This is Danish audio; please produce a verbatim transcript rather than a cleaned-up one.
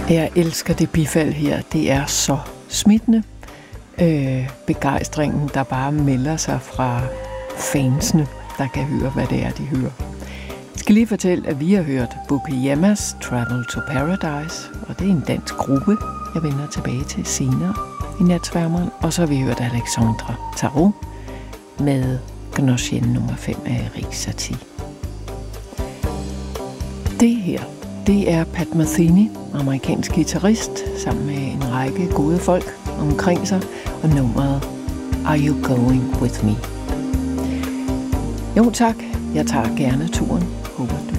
Jeg elsker det bifald her. Det er så smittende. Øh, begejstringen, der bare melder sig fra fansene, der kan høre, hvad det er, de hører. Jeg skal lige fortælle, at vi har hørt Bukiyamas Travel to Paradise, og det er en dansk gruppe, jeg vender tilbage til senere i Natsværmeren. Og så har vi hørt Alexandre Tarot med Gnosien nummer fem af Erik Satie. Det her, det er Pat Metheny, amerikansk guitarist, sammen med en række gode folk omkring sig, og nummeret Are You Going With Me? Jo tak, jeg tager gerne turen. Håber du